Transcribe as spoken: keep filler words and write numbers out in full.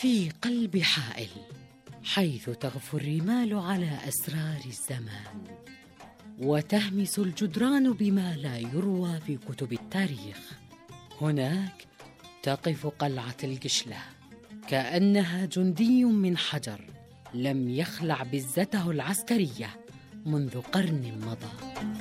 في قلب حائل، حيث تغفو الرمال على أسرار الزمان، وتهمس الجدران بما لا يروى في كتب التاريخ. هناك تقف قلعة القشلة، كأنها جندي من حجر لم يخلع بزته العسكرية منذ قرن مضى.